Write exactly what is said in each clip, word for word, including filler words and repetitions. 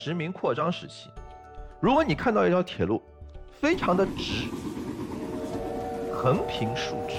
殖民扩张时期，如果你看到一条铁路非常的直，横平竖直，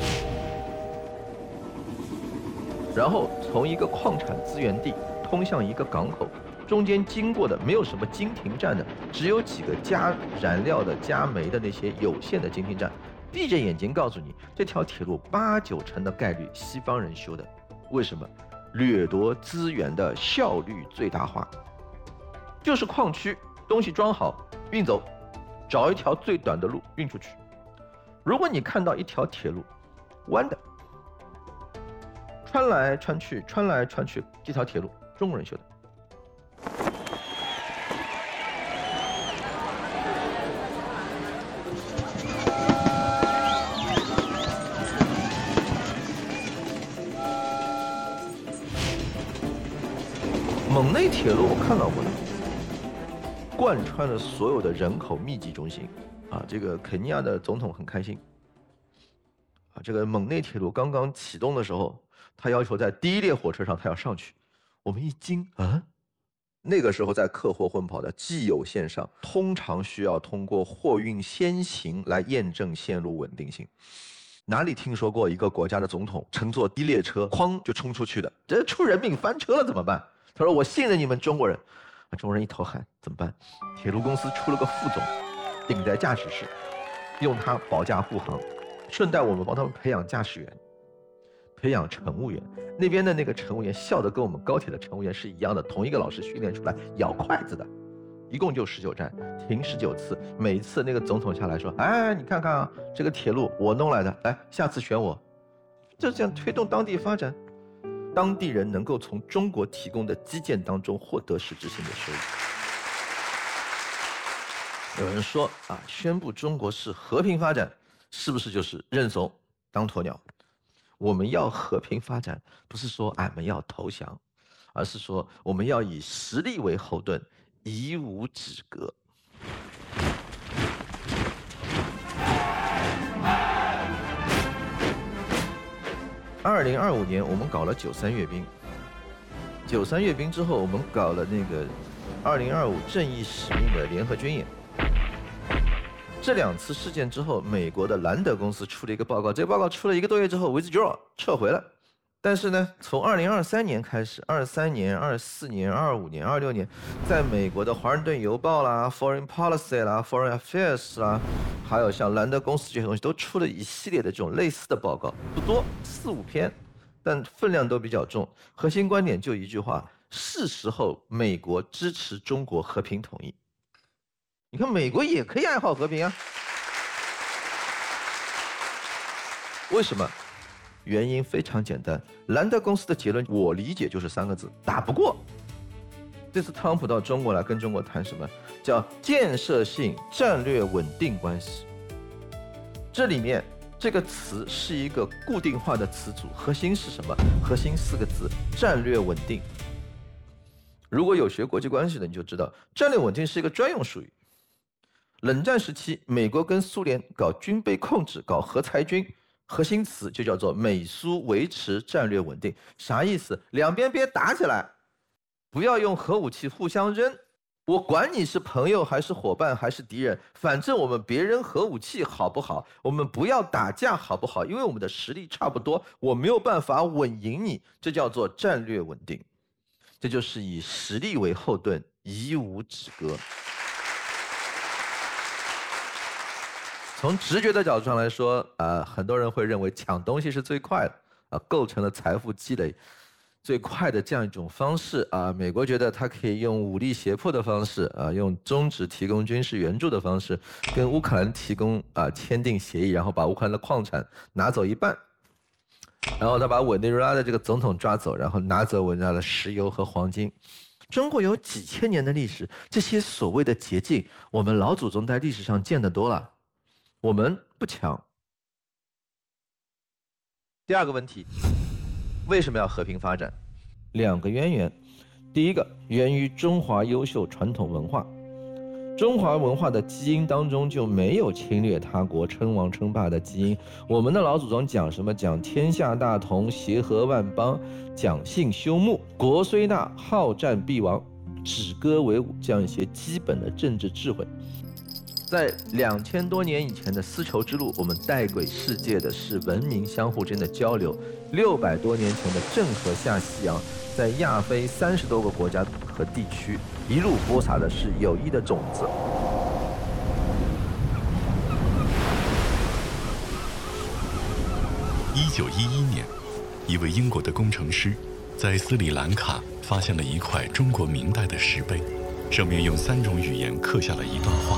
然后从一个矿产资源地通向一个港口，中间经过的没有什么经停站的，只有几个加燃料的、加煤的那些有限的经停站。闭着眼睛告诉你，这条铁路八九成的概率西方人修的。为什么？掠夺资源的效率最大化，就是矿区东西装好运走，找一条最短的路运出去。如果你看到一条铁路弯的，穿来穿去，穿来穿去，这条铁路中国人修的。蒙内铁路我看到过的，贯穿了所有的人口密集中心，啊，这个肯尼亚的总统很开心，啊，这个蒙内铁路刚刚启动的时候，他要求在第一列火车上他要上去，我们一惊啊，那个时候在客货混跑的既有线上，通常需要通过货运先行来验证线路稳定性。哪里听说过一个国家的总统乘坐第一列车哐就冲出去的？这出人命翻车了怎么办？他说：“我信任你们中国人。”中国人一头汗，怎么办？铁路公司出了个副总，顶在驾驶室，用他保驾护航，顺带我们帮他们培养驾驶员，培养乘务员。那边的那个乘务员笑得跟我们高铁的乘务员是一样的，同一个老师训练出来咬筷子的，一共就十九站，停十九次，每一次那个总统下来说：“哎，你看看啊，这个铁路我弄来的，来，下次选我。”就这样推动当地发展。当地人能够从中国提供的基建当中获得实质性的收益。有人说啊，宣布中国是和平发展，是不是就是认怂当鸵鸟？我们要和平发展，不是说俺们要投降，而是说我们要以实力为后盾，以武止戈。二零二五年，我们搞了九三阅兵。九三阅兵之后，我们搞了那个二零二五正义使命的联合军演。这两次事件之后，美国的兰德公司出了一个报告，这个报告出了一个多月之后 withdraw 撤回了。但是呢，从二零二三年开始，二三年、二四年、二五年、二六年，在美国的《华盛顿邮报》啦、Foreign Policy 啦、Foreign Affairs 啦，还有像兰德公司这些东西，都出了一系列的这种类似的报告，不多，四五篇，但分量都比较重。核心观点就一句话：是时候美国支持中国和平统一。你看，美国也可以爱好和平啊。为什么？原因非常简单，兰德公司的结论我理解就是三个字：打不过。这次特朗普到中国来跟中国谈什么？叫建设性战略稳定关系。这里面这个词是一个固定化的词组，核心是什么？核心四个字：战略稳定。如果有学国际关系的，你就知道战略稳定是一个专用术语。冷战时期，美国跟苏联搞军备控制，搞核裁军。核心词就叫做美苏维持战略稳定，啥意思？两边别打起来，不要用核武器互相扔，我管你是朋友还是伙伴还是敌人，反正我们别扔核武器好不好？我们不要打架好不好？因为我们的实力差不多，我没有办法稳赢你，这叫做战略稳定，这就是以实力为后盾，以武止戈。从直觉的角度上来说，啊、呃，很多人会认为抢东西是最快的，啊、呃，构成了财富积累最快的这样一种方式啊、呃。美国觉得它可以用武力胁迫的方式，啊、呃，用终止提供军事援助的方式，跟乌克兰提供啊、呃、签订协议，然后把乌克兰的矿产拿走一半，然后他把委内瑞拉的这个总统抓走，然后拿走委内瑞拉的石油和黄金。中国有几千年的历史，这些所谓的捷径，我们老祖宗在历史上见得多了。我们不抢。第二个问题，为什么要和平发展？两个渊源。第一个，源于中华优秀传统文化。中华文化的基因当中就没有侵略他国、称王称霸的基因。我们的老祖宗讲什么？讲天下大同，协和万邦，讲信修睦，国虽大，好战必亡。 止戈为武这样一些基本的政治智慧。在两千多年以前的丝绸之路，我们带给世界的是文明相互之间的交流；六百多年前的郑和下西洋，在亚非三十多个国家和地区一路播撒的是友谊的种子。 一九一一年，一位英国的工程师在斯里兰卡发现了一块中国明代的石碑，上面用三种语言刻下了一段话，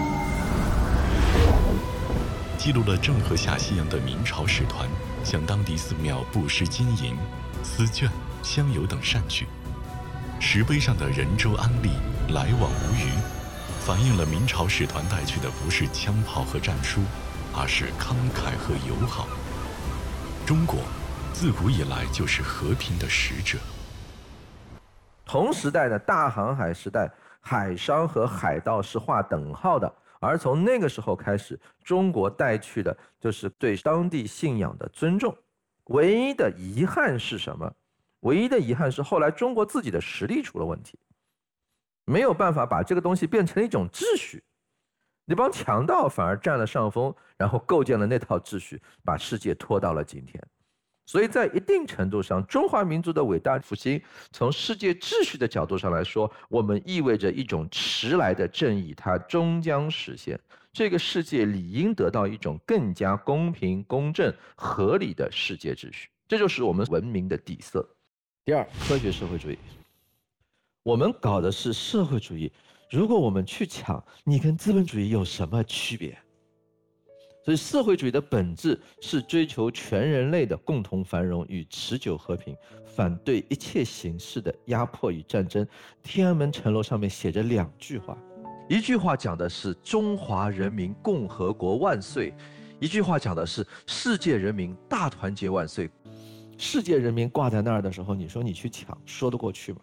记录了郑和下西洋的明朝使团向当地寺庙布施金银、丝绢、香油等善举。石碑上的人舟安利，来往无虞，反映了明朝使团带去的不是枪炮和战书，而是慷慨和友好。中国自古以来就是和平的使者。 同时代的大航海时代，海商和海盗是划等号的，而从那个时候开始，中国带去的就是对当地信仰的尊重。唯一的遗憾是什么？唯一的遗憾是后来中国自己的实力出了问题，没有办法把这个东西变成一种秩序。那帮强盗反而占了上风，然后构建了那套秩序，把世界拖到了今天。所以在一定程度上，中华民族的伟大复兴，从世界秩序的角度上来说，我们意味着一种迟来的正义，它终将实现。这个世界理应得到一种更加公平、公正、合理的世界秩序，这就是我们文明的底色。第二，科学社会主义。我们搞的是社会主义，如果我们去抢，你跟资本主义有什么区别？所以社会主义的本质是追求全人类的共同繁荣与持久和平，反对一切形式的压迫与战争。天安门城楼上面写着两句话，一句话讲的是中华人民共和国万岁，一句话讲的是世界人民大团结万岁。世界人民挂在那儿的时候，你说你去抢，说得过去吗？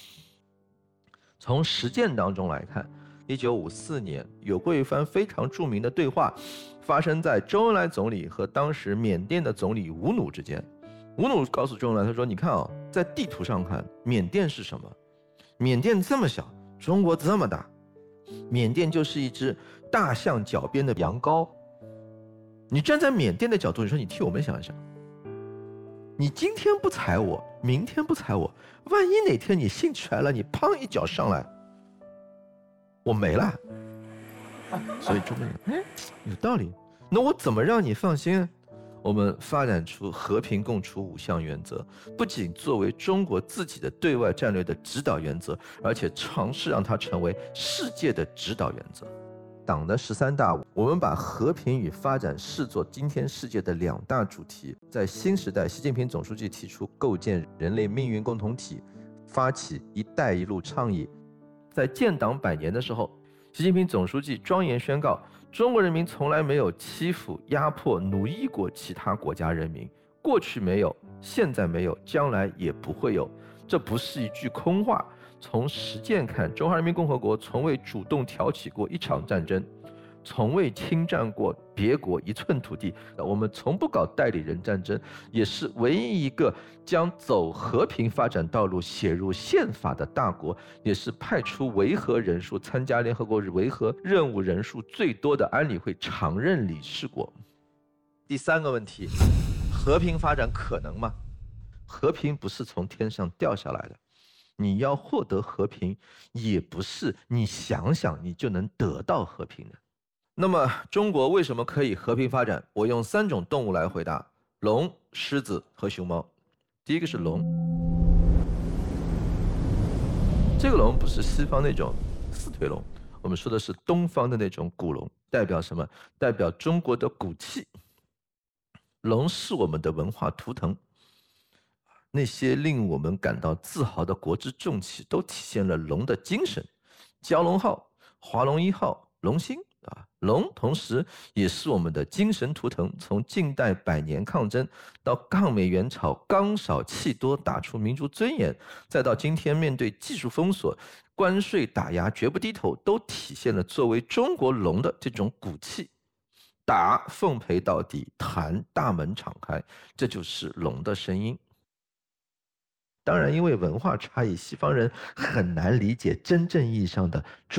从实践当中来看，一九五四年有过一番非常著名的对话，发生在周恩来总理和当时缅甸的总理吴努之间。吴努告诉周恩来，他说：“你看啊、哦，在地图上看，缅甸是什么？缅甸这么小，中国这么大，缅甸就是一只大象脚边的羊羔。你站在缅甸的角度，你说你替我们想一想。”你今天不踩我，明天不踩我，万一哪天你兴起来了，你砰一脚上来，我没了。所以中国人，哎，有道理。那我怎么让你放心？我们发展出和平共处五项原则，不仅作为中国自己的对外战略的指导原则，而且尝试让它成为世界的指导原则。党的十三大，我们把和平与发展视作今天世界的两大主题。在新时代，习近平总书记提出构建人类命运共同体，发起“一带一路”倡议。在建党百年的时候，习近平总书记庄严宣告，中国人民从来没有欺负、压迫、奴役过其他国家人民，过去没有，现在没有，将来也不会有。这不是一句空话。从实践看，中华人民共和国从未主动挑起过一场战争，从未侵占过别国一寸土地。我们从不搞代理人战争，也是唯一一个将走和平发展道路写入宪法的大国，也是派出维和人数参加联合国维和任务人数最多的安理会常任理事国。第三个问题，和平发展可能吗？和平不是从天上掉下来的。你要获得和平，也不是你想想你就能得到和平的。那么中国为什么可以和平发展？我用三种动物来回答：龙、狮子和熊猫。第一个是龙，这个龙不是西方那种四腿龙，我们说的是东方的那种古龙，代表什么？代表中国的骨气。龙是我们的文化图腾。那些令我们感到自豪的国之重器，都体现了龙的精神。蛟龙号、华龙一号、龙星啊，龙同时也是我们的精神图腾。从近代百年抗争，到抗美援朝刚少气多打出民族尊严，再到今天面对技术封锁、关税打压绝不低头，都体现了作为中国龙的这种骨气。打奉陪到底，谈大门敞开，这就是龙的声音。 当然，因为文化差异，西方人很难理解真正意义上的中。